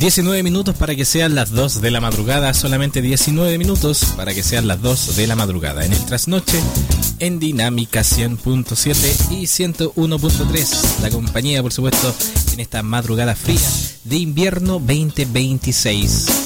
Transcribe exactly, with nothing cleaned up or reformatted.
diecinueve minutos para que sean las dos de la madrugada, solamente diecinueve minutos para que sean las dos de la madrugada. En el trasnoche, en Dinámica cien punto siete y ciento uno punto tres. La compañía, por supuesto, en esta madrugada fría de invierno veinte veintiséis.